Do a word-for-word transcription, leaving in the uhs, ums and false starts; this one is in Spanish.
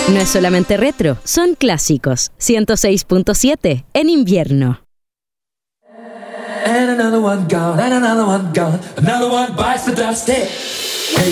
No es solamente retro, son clásicos. ciento seis punto siete en invierno. And another one gone, and another one gone, another one bites the dust. Hey.